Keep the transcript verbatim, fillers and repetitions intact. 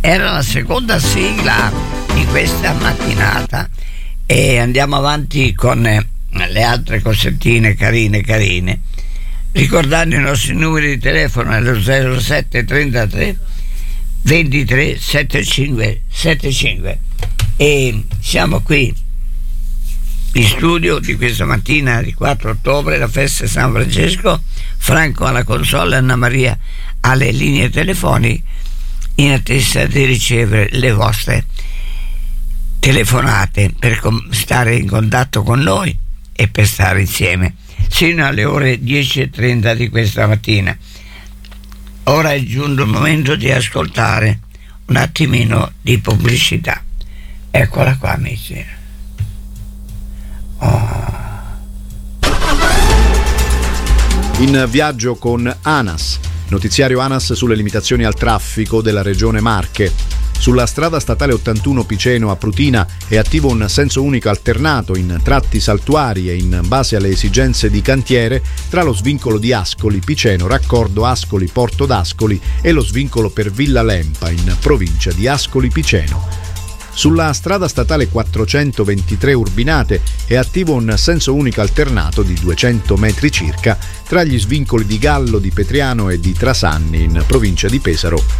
era la seconda sigla di questa mattinata e andiamo avanti con le altre cosettine carine carine, ricordando i nostri numeri di telefono allo zero sette trentatré ventitré settantacinque settantacinque e siamo qui in studio di questa mattina di quattro ottobre, la festa di San Francesco. Franco alla console, Anna Maria alle linee telefoniche, in attesa di ricevere le vostre telefonate per com- stare in contatto con noi e per stare insieme sino alle ore dieci e trenta di questa mattina. Ora è giunto il momento di ascoltare un attimino di pubblicità. Eccola qua, amici. Oh. In viaggio con ANAS, notiziario ANAS sulle limitazioni al traffico della regione Marche. Sulla strada statale ottantuno Piceno a Prutina è attivo un senso unico alternato in tratti saltuari e in base alle esigenze di cantiere tra lo svincolo di Ascoli, Piceno, raccordo Ascoli-Porto d'Ascoli e lo svincolo per Villa Lempa in provincia di Ascoli Piceno. Sulla strada statale quattrocentoventitré Urbinate è attivo un senso unico alternato di duecento metri circa tra gli svincoli di Gallo, di Petriano e di Trasanni in provincia di Pesaro